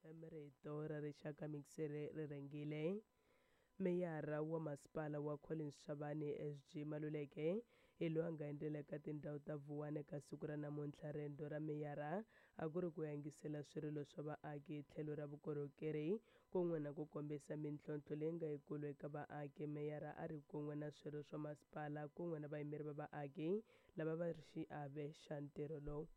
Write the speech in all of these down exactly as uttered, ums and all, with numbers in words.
F M Reto ra rixaka Mixere Rirengile. Meyara wa masipala wa Collins Shabane S G Maluleke hi loyi a nga endlela eka tindhawu ta Vuwani ka siku ra namuntlha. Rendo ra meyara a ku ri ku yangisela swirilo swa vaaki tlhelo ra vukorhokeri kun'we na ku kombisa mintlhontlho leyi nga yikulu eka vaaki. Meyara a ri kun'we na swirho swa masipala kun'we na vayimeri va vaaki lava va ri xiave xa ntirho lowu.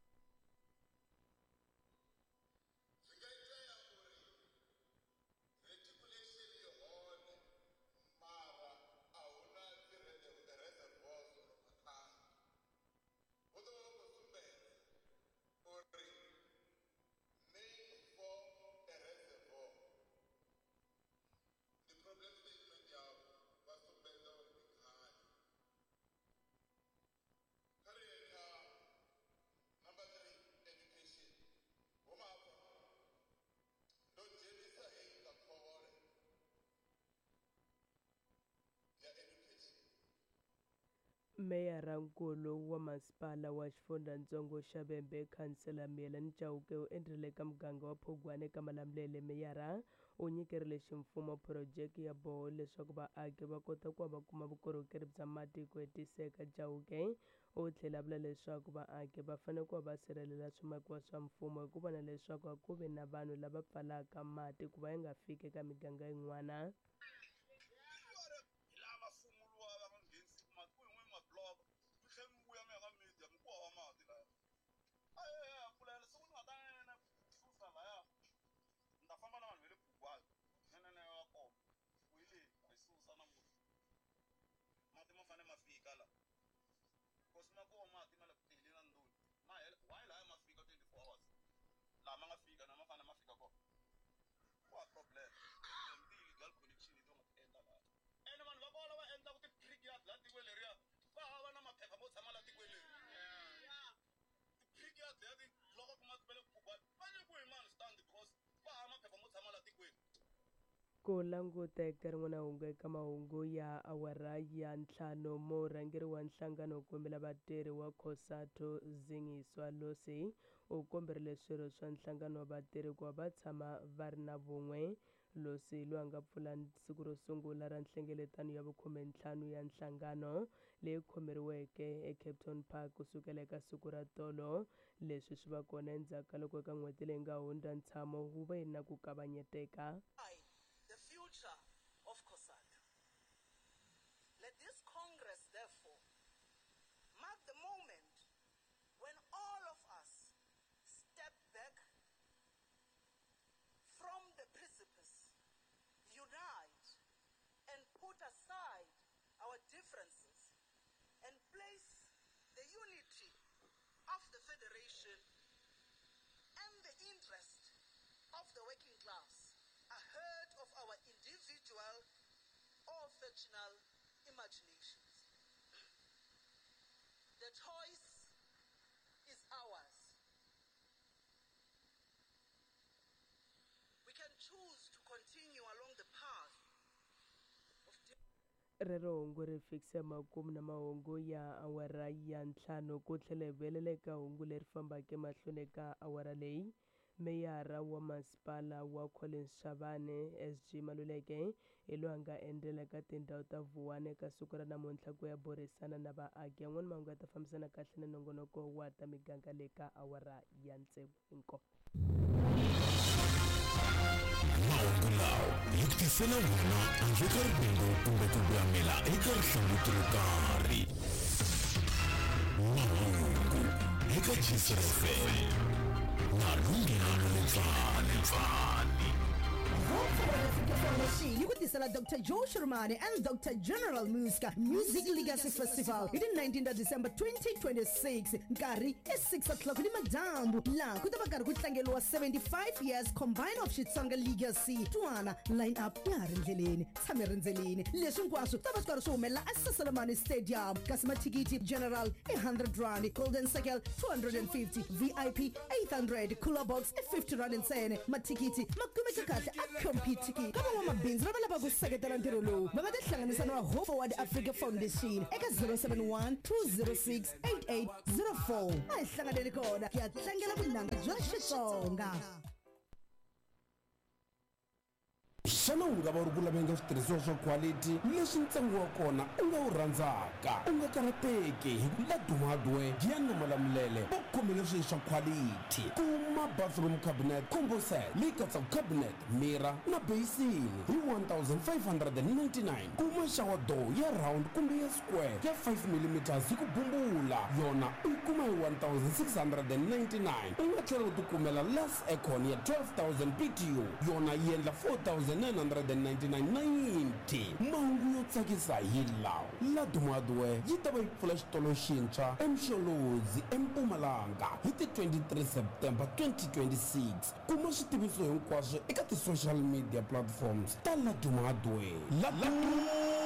Meyara nkulu wa masipala wa xifundzantsongo xa Vhembe Khansela Mielan Chauke u endlile eka muganga wa Phogwane eka Malamulele. Meyara u nyikerile ximfumo phurojeke ya boho leswaku vaaki va kota ku va kuma vukorhokeri bya mati ku hetiseka. Chauke u tlhela a vula leswaku vaaki va fanele ku va va sirhelela swimakiwa swa mfumo hi ku vona leswaku a ku vi na vanhu lava pfalaka mati ku va ya nga fiki eka miganga yin'wana. Ku languta eka rin'wana hungu eka mahungu ya awara ya ntlhanu. Murhangeri wa nhlangano wo kombela vatirhi wa Cosatu Zingiswa Losi u komberile swirho swa nhlangano wa vatirhi ku va va tshama va ri na vun'we. Losi loyi a nga pfula siku ro sungula ra nhlengeletano ya vukhumentlhanu ya nhlangano leyi khomeriweke eCape Town Park kusukela eka siku ra tolo. Leswi swi va kona endzhaku ka loko eka n'hweti leyi nga hundza ntshamo wu ve na ku kavanyeteka. The future of COSATU. Let this Congress, therefore, mark the moment when all of us step back from the precipice, unite, and put aside our differences and place the unity of the Federation and the interest of the working class ahead of our individual or fictional imaginations. The choice is ours. We can choose to continue along the path of rero hungu ri fikisa makumu na mahungu ya awara ya ntlhanu ku tlhela hi velela eka hungu leri fambaka emahlweni eka awara leyi. Meyara wa masipala wa Collins Shabane S G Maluleke hi loyi a nga endlela ka tindhawu ta Vuwani eka siku ra namuntlha ku ya burisana na vaaki. Yan'wana mahungu ya ta fambisana kahle na nongonoko wa ta miganga le ka awara ya ntsevu. Inkomu mahungu lawa hi ku tisela wena handle ka riqingho kumbe ku vulamela eka rihlanguti ro karhi. Mahungu eka Jisere F M. You could listen to Doctor Josh Romani and Doctor General Muska Music Legacy Festival. It is nineteenth of December twenty twenty-six. Nkari is six o'clock in Madambu. La kutabakar kutlangelo seventy-five years combined of Shitsonga Legacy. Tuana line up Yarinzelini, Tamirinzelini. Lesson Kwasu, Tabaskar Somela, Assalamani Stadium. Kasma Tigiti General one hundred rand. Golden Circle two hundred fifty. V I P eight hundred. Cooler Box fifty rand insane. Matikiti, Makumekakata, a compete. Come on, my beans, Rabalaba Secretary. Baba Hlanganisa no Hope Forward Africa Foundation. Eka zero seven one two zero six eight eight zero four. I sang a record. Kia Tangela Bunanga Josh Songa. xana u nga va ri ku laveni switirhisiwa swa quality leswi ntsengo wa kona u nga wu rhandzaka u nga karhateki hi la Duma Hardware ya Namalamulele va khomele swilo swa quality kuma bathroom cabinet combo set leyi katsaka cabinet mira na basin hi one thousand five hundred ninety-nine kuma shower door ya round kumbe ya square ya five millimeters hi ku bumbula yona u yi kuma hi one thousand six hundred ninety-nine u nga tlhela u tikumela las aircon ya twelve thousand B T U yona yi endla four thousand nine hundred ninety-nine ninety mahungu yo tsakisa hi lawa la Duma Hardware yi ta va yi pfula xitolo xintshwa eMsholozi eMpumalanga hi ti twenty-three September twenty twenty-six kuma switiviso hinkwaswo eka ti-social media platforms ta la Duma Hardware la Duma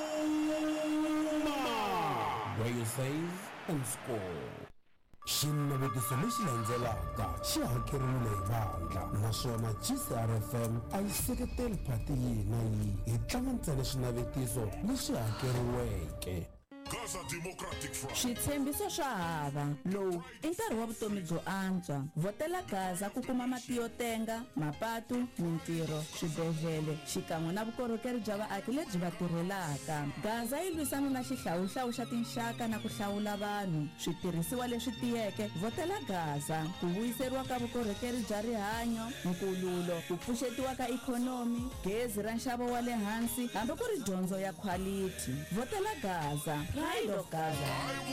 where you save and score. Xinavetiso lexi landzelaka xi hakeriwile hi vandla naswona G C R F M a yi seketeli phati yihi na yihi hi tlanga ntsena xinavetiso lexi hakeriweke. Gaza Democratic Front. Xitshembiso swa hava lowu i nkarhi wa vutomi byo antswa votela Gaza ku kuma mati yo tenga mapatu mintirho swibedhlele xikan'we na vukorhokeri bya vaaki lebyi va tirhelaka. Gaza yi lwisana na xihlawuhlawu xa tinxaka na ku hlawula vanhu switirhisiwa leswi tiyeke votela Gaza ku vuyiseriwa ka vukorhokeri bya rihanyo nkululo ku pfuxetiwa ka ikhonomi gezi ra nxavo wa le hansi hambi ku ri dyondzo ya quality votela Gaza. Pride of Gaza.